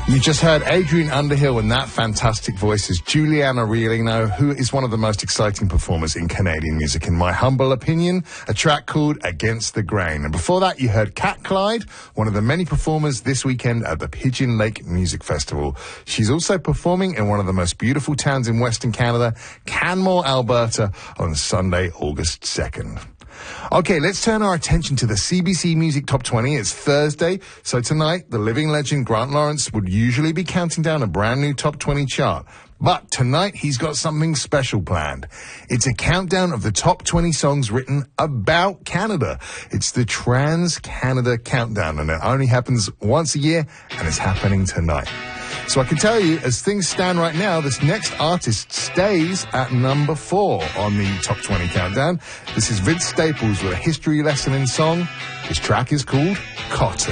You just heard Adrian Underhill, and that fantastic voice is Juliana Riolino, who is one of the most exciting performers in Canadian music, in my humble opinion, a track called Against the Grain. And before that, you heard Kat Clyde, one of the many performers this weekend at the Pigeon Lake Music Festival. She's also performing in one of the most beautiful towns in Western Canada, Canmore, Alberta, on Sunday, August 2nd. Okay, let's turn our attention to the CBC Music Top 20. It's Thursday, so tonight, the living legend Grant Lawrence would usually be counting down a brand new Top 20 chart. But tonight, he's got something special planned. It's a countdown of the top 20 songs written about Canada. It's the Trans-Canada Countdown, and it only happens once a year, and it's happening tonight. So I can tell you, as things stand right now, this next artist stays at number 4 on the Top 20 Countdown. This is Vince Staples with a history lesson in song. His track is called Cotton.